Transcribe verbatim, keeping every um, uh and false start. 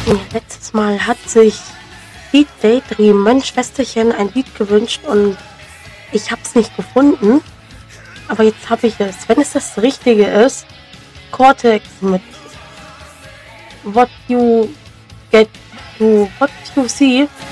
Ja, letztes Mal hat sich Speed Daydream, mein Schwesterchen, ein Lied gewünscht und ich habe es nicht gefunden. Aber jetzt habe ich es. Wenn es das Richtige ist, Cortex mit What You Get to What You See.